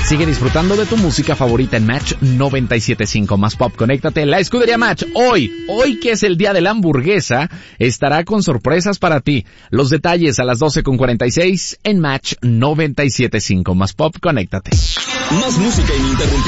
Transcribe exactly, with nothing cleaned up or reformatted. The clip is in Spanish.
Sigue disfrutando de tu música favorita en Match noventa y siete punto cinco. Más Pop, conéctate. La escudería Match, hoy, hoy que es el día de la hamburguesa, estará con sorpresas para ti. Los detalles a las doce con cuarenta y seis en Match noventa y siete punto cinco. Más Pop, conéctate. Más música ininterrumpida.